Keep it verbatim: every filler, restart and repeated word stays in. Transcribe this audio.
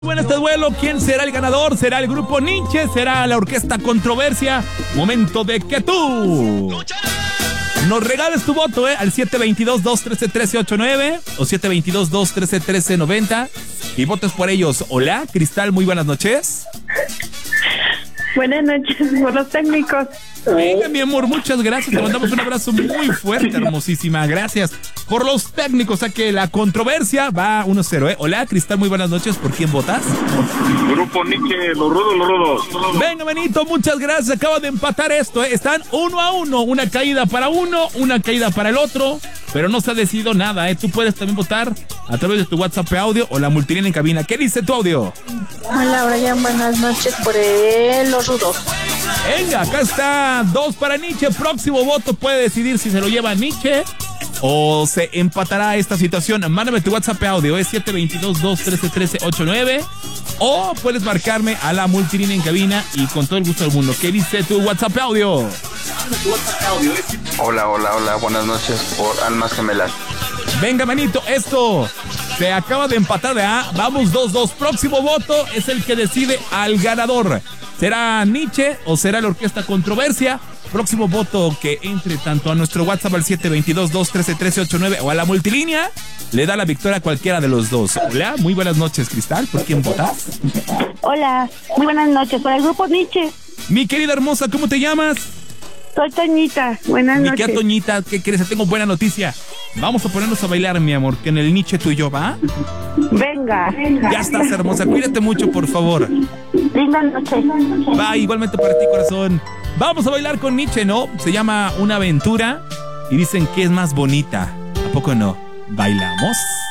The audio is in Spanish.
Bueno, este duelo, ¿quién será el ganador? ¿Será el grupo Nietzsche? ¿Será la orquesta Controversia? Momento de que tú nos regales tu voto, ¿eh? Al siete dos dos, dos uno tres, uno tres ocho nueve o siete dos dos, dos uno tres, uno tres nueve cero y votes por ellos. Hola, Cristal, muy buenas noches. Buenas noches, por los técnicos. Venga, mi amor, muchas gracias. Te mandamos un abrazo muy fuerte, hermosísima. Gracias por los técnicos. O sea que la controversia va uno cero, ¿eh? Hola, Cristal, muy buenas noches. ¿Por quién votas? Grupo Nietzsche, los rudos, los rudos. Venga, Benito, muchas gracias. Acaba de empatar esto, ¿eh? Están uno a uno. Una caída para uno, una caída para el otro. Pero no se ha decidido nada, ¿eh? Tú puedes también votar a través de tu WhatsApp audio o la multilínea en cabina. ¿Qué dice tu audio? Hola, Brian, buenas noches por el, los rudos. Venga, acá está. Dos para Nietzsche. Próximo voto puede decidir si se lo lleva Nietzsche o se empatará esta situación. Mándame tu WhatsApp audio, es siete dos dos, dos uno tres, uno tres ocho nueve. O puedes marcarme a la multilínea en cabina y con todo el gusto del mundo. ¿Qué dice tu WhatsApp audio? Hola, hola, hola, buenas noches por Almas Gemelas. Venga, manito, esto se acaba de empatar, ¿verdad? Vamos dos dos. Próximo voto es el que decide al ganador. ¿Será Nietzsche o será la orquesta Controversia? Próximo voto que entre tanto a nuestro WhatsApp al siete dos dos, dos uno tres, uno tres ocho nueve o a la multilínea le da la victoria a cualquiera de los dos. Hola, muy buenas noches, Cristal. ¿Por quién votas? Hola, muy buenas noches por el grupo Nietzsche. Mi querida hermosa, ¿cómo te llamas? Soy Toñita, buenas Mi noches. querida Toñita, ¿qué crees? Tengo buena noticia. Vamos a ponernos a bailar, mi amor, que en el Nietzsche tú y yo, ¿va? Venga, venga. Ya estás, hermosa. Cuídate mucho, por favor. Linda noche. Va, igualmente para ti, corazón. Vamos a bailar con Nietzsche, ¿no? Se llama Una Aventura y dicen que es más bonita. ¿A poco no? ¿Bailamos?